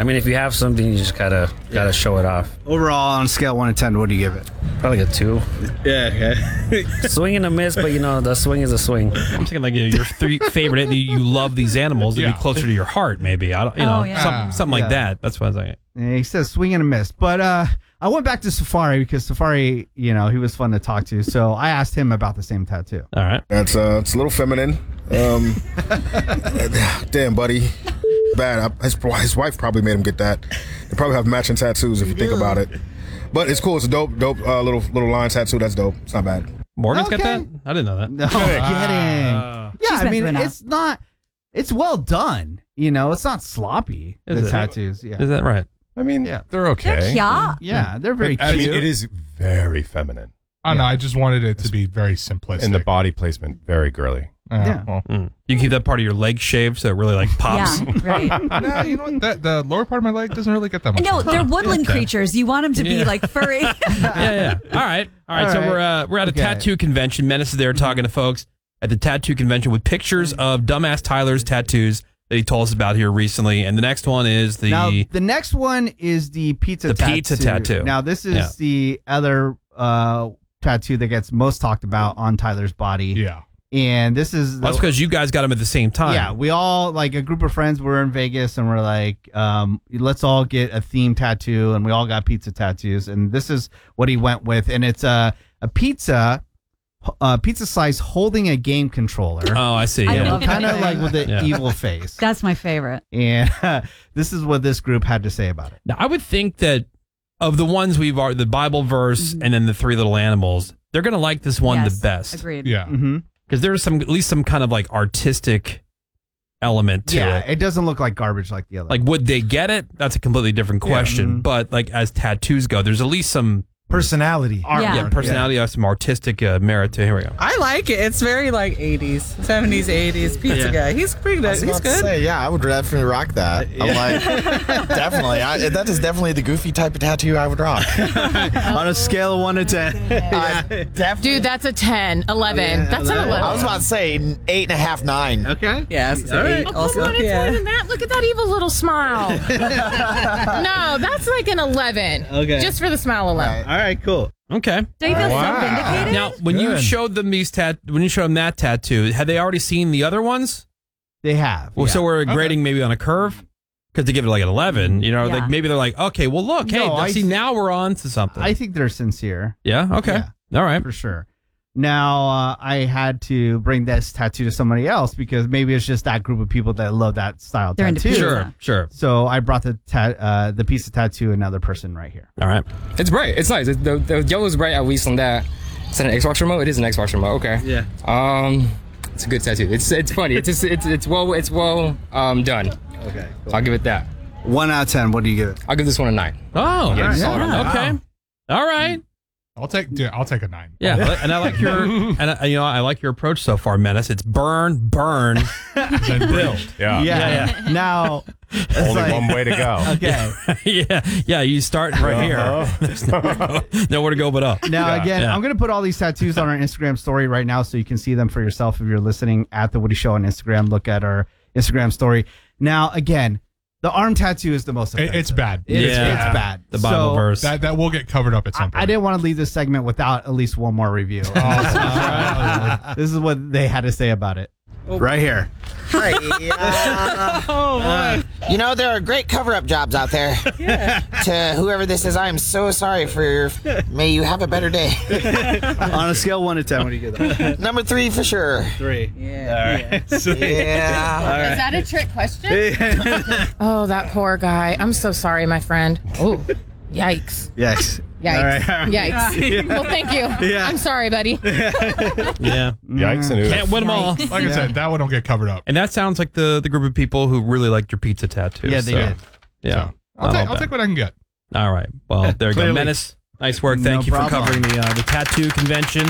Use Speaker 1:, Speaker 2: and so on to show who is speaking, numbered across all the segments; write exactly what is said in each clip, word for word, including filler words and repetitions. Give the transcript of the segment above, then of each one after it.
Speaker 1: I mean, if you have something, you just gotta gotta yeah. show it off.
Speaker 2: Overall, on a scale of one to ten, what do you give it?
Speaker 1: Probably a two.
Speaker 2: Yeah, okay.
Speaker 1: Swing and a miss, but you know, the swing is a swing.
Speaker 3: I'm thinking like you know, your three favorite, you love these animals, to yeah. be closer to your heart, maybe. I don't, you know, oh, yeah. something, something yeah. like that. That's what I was thinking.
Speaker 2: Yeah, he says swing and a miss, but uh, I went back to Safari because Safari, you know, he was fun to talk to. So I asked him about the same tattoo.
Speaker 3: All right.
Speaker 4: That's uh, it's a little feminine. Um, damn, buddy. Bad. I, his, his wife probably made him get that. They probably have matching tattoos if you think about it. But it's cool. It's a dope, dope uh, little little line tattoo. That's dope. It's not bad.
Speaker 3: Morgan's
Speaker 2: okay.
Speaker 3: got that? I didn't know that.
Speaker 2: No, kidding. Uh, yeah, I mean, it's not. It's well done. You know, it's not sloppy.
Speaker 3: Is
Speaker 2: the
Speaker 3: it?
Speaker 2: tattoos. Yeah.
Speaker 3: Is that right?
Speaker 5: I mean, yeah. they're okay.
Speaker 6: They're
Speaker 2: yeah. yeah, they're very
Speaker 5: I
Speaker 2: cute.
Speaker 5: mean, it is very feminine.
Speaker 7: I don't yeah. know. I just wanted it to be very simplistic.
Speaker 5: And the body placement, very girly.
Speaker 7: Uh,
Speaker 2: yeah.
Speaker 7: Well.
Speaker 3: Mm. You keep that part of your leg shaved so it really like pops.
Speaker 6: Yeah, right.
Speaker 7: No, you know what? That, the lower part of my leg doesn't really get that much.
Speaker 6: No, they're woodland
Speaker 3: okay.
Speaker 6: creatures. You want them to
Speaker 3: yeah.
Speaker 6: be like furry.
Speaker 3: yeah, yeah. All right. All right.
Speaker 2: All
Speaker 3: so
Speaker 2: right.
Speaker 3: we're uh, we're at a
Speaker 2: okay.
Speaker 3: tattoo convention. Menace is there talking to folks at the tattoo convention with pictures of Dumbass Tyler's tattoos that he told us about here recently. And the next one is the
Speaker 2: now, the next one is the pizza
Speaker 3: the
Speaker 2: tattoo.
Speaker 3: pizza tattoo.
Speaker 2: Now this is
Speaker 3: yeah.
Speaker 2: the other uh, tattoo that gets most talked about on Tyler's body.
Speaker 7: Yeah.
Speaker 2: And this is
Speaker 3: That's because you guys got them at the same time.
Speaker 2: Yeah, we all, like a group of friends were in Vegas and we're like, um, let's all get a theme tattoo, and we all got pizza tattoos. And this is what he went with. And it's a, a pizza, a pizza slice holding a game controller.
Speaker 3: Oh, I see.
Speaker 6: I
Speaker 3: Yeah.
Speaker 6: love
Speaker 2: Kind of
Speaker 6: that.
Speaker 2: like with an
Speaker 3: Yeah.
Speaker 2: evil face.
Speaker 6: That's my favorite.
Speaker 2: And uh, this is what this group had to say about it.
Speaker 3: Now, I would think that of the ones we've already, the Bible verse
Speaker 6: Mm-hmm.
Speaker 3: and then the three little animals, they're going to like this one
Speaker 6: Yes,
Speaker 3: the best.
Speaker 6: Agreed.
Speaker 7: Yeah.
Speaker 2: Mm-hmm.
Speaker 3: Because there's some, at least some kind of like artistic element to
Speaker 2: Yeah,
Speaker 3: it.
Speaker 2: it doesn't look like garbage like the other.
Speaker 3: Like, would they get it? That's a completely different question.
Speaker 2: mhm.
Speaker 3: But like, as tattoos go, there's at least some
Speaker 8: personality.
Speaker 2: art.
Speaker 6: Yeah.
Speaker 3: yeah, personality, uh, some artistic uh, merit to. Here we go.
Speaker 9: I like it. It's very like eighties, seventies, eighties pizza
Speaker 3: Yeah.
Speaker 9: guy. He's pretty good.
Speaker 8: I was
Speaker 9: He's
Speaker 8: about to
Speaker 9: good.
Speaker 8: say, yeah, I would definitely rock that. I'm like, definitely. I, that is definitely the goofy type of tattoo I would rock.
Speaker 2: On a scale of one to ten.
Speaker 8: I definitely.
Speaker 10: Dude, that's a ten, eleven. That's an eleven.
Speaker 8: I was about to say eight and a half, nine.
Speaker 2: Okay.
Speaker 9: Yes.
Speaker 2: All right.
Speaker 10: Oh,
Speaker 9: Also,
Speaker 10: come on, it's
Speaker 9: yeah.
Speaker 10: more than that. Look at that evil little smile. No, that's like an eleven.
Speaker 2: Okay.
Speaker 10: Just for the smile alone.
Speaker 8: Right.
Speaker 2: All right, cool.
Speaker 3: Okay.
Speaker 6: Do you feel
Speaker 5: Wow.
Speaker 6: so vindicated?
Speaker 3: Now, when you
Speaker 5: Good.
Speaker 3: showed them these tat, when you showed them that tattoo, had they already seen the other ones?
Speaker 2: They have.
Speaker 3: Well,
Speaker 2: yeah.
Speaker 3: so we're grading maybe on a curve because they give it like an eleven. You know,
Speaker 6: Yeah.
Speaker 3: like maybe they're like, okay, well, look, hey,
Speaker 2: No, I
Speaker 3: see,
Speaker 2: th-
Speaker 3: now we're on to something.
Speaker 2: I think they're sincere.
Speaker 3: yeah. Okay. All right.
Speaker 2: For sure. Now, uh, I had to bring this tattoo to somebody else because maybe it's just that group of people that love that style
Speaker 6: They're into
Speaker 2: tattoo.
Speaker 6: pizza.
Speaker 3: Sure. Sure.
Speaker 2: So I brought the ta- uh, the piece of tattoo to another person right here.
Speaker 3: All right.
Speaker 11: It's bright. It's nice. It, the, the yellow is bright, at least on that. Is that an Xbox remote? It is an Xbox remote. Okay.
Speaker 2: Yeah.
Speaker 11: Um, it's a good tattoo. It's it's funny. It's it's it's, it's well it's well um done.
Speaker 2: Okay.
Speaker 11: I'll give it that.
Speaker 2: One out of ten. What do you give it?
Speaker 11: I'll give this one a nine.
Speaker 3: Oh.
Speaker 11: Yeah,
Speaker 3: nice.
Speaker 11: solid on that.
Speaker 3: Okay. All right.
Speaker 7: I'll take. Dude, I'll take a nine.
Speaker 3: Yeah, and I like your, and I, you know, I like your approach so far, Menace. It's burn, burn,
Speaker 7: Then build.
Speaker 5: Yeah.
Speaker 3: Yeah,
Speaker 2: Now, it's
Speaker 5: Only
Speaker 2: like-
Speaker 5: one way to go.
Speaker 2: Okay.
Speaker 3: yeah, yeah. You start right here.
Speaker 5: Uh-huh.
Speaker 3: There's nowhere to go, nowhere to go but up.
Speaker 2: Now,
Speaker 5: Yeah.
Speaker 2: again,
Speaker 3: Yeah.
Speaker 2: I'm going to put all these tattoos on our Instagram story right now so you can see them for yourself if you're listening at The Woody Show on Instagram. Look at our Instagram story. Now, again, the arm tattoo is the most
Speaker 7: It,
Speaker 2: offensive.
Speaker 7: it's bad.
Speaker 2: It's,
Speaker 3: Yeah.
Speaker 2: it's bad.
Speaker 3: The Bible
Speaker 2: So,
Speaker 3: verse.
Speaker 7: That that will get covered up at some
Speaker 2: I,
Speaker 7: point.
Speaker 2: I didn't want to leave this segment without at least one more review.
Speaker 7: Oh,
Speaker 2: This is what they had to say about it. Right here.
Speaker 8: Hi, uh,
Speaker 9: Oh boy.
Speaker 8: you know, there are great cover-up jobs out there.
Speaker 9: Yeah.
Speaker 8: To whoever this is, I am so sorry for your... May you have a better day.
Speaker 2: On a scale of one to ten, what do you give that?
Speaker 8: Number three for sure.
Speaker 2: Three.
Speaker 9: Yeah.
Speaker 2: All right.
Speaker 8: Yeah.
Speaker 10: Is that a trick question? Oh, that poor guy. I'm so sorry, my friend. Oh, yikes.
Speaker 2: Yes.
Speaker 10: Yikes.
Speaker 2: All right, all right.
Speaker 10: Yikes. Well, thank you.
Speaker 2: Yeah.
Speaker 10: I'm sorry, buddy.
Speaker 3: Yeah,
Speaker 5: Yikes and oops.
Speaker 3: can't win them all.
Speaker 7: Like I said, that one will get covered up.
Speaker 3: And that sounds like the the group of people who really liked your pizza tattoo.
Speaker 2: Yeah, they
Speaker 3: so,
Speaker 2: did.
Speaker 3: Yeah,
Speaker 7: So, I'll
Speaker 3: not
Speaker 7: take.
Speaker 3: all
Speaker 7: I'll
Speaker 3: bad.
Speaker 7: take what I can get.
Speaker 3: All right. Well, there you go.
Speaker 2: Clearly.
Speaker 3: Menace, nice work. Thank
Speaker 2: No
Speaker 3: you for
Speaker 2: problem.
Speaker 3: covering the uh, the tattoo convention.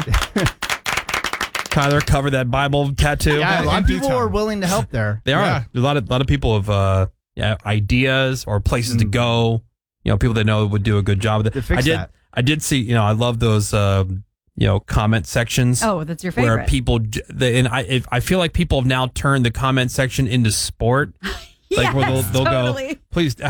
Speaker 3: Tyler covered that Bible tattoo.
Speaker 2: Yeah, a lot
Speaker 7: in
Speaker 2: of
Speaker 7: due
Speaker 2: people
Speaker 7: time.
Speaker 2: were willing to help there.
Speaker 3: They are.
Speaker 7: Yeah.
Speaker 3: A lot of a lot of people have uh, yeah, ideas or places to
Speaker 2: Mm.
Speaker 3: go. You know, people that know would do a good job with
Speaker 2: To
Speaker 3: it.
Speaker 2: fix
Speaker 3: I did.
Speaker 2: that.
Speaker 3: I did see. You know, I love those. Uh, you know, comment sections.
Speaker 6: Oh, that's your favorite.
Speaker 3: Where people, j- they, and I, if, I feel like people have now turned the comment section into sport. Like where they'll,
Speaker 6: Yes,
Speaker 3: they'll
Speaker 6: totally.
Speaker 3: go, please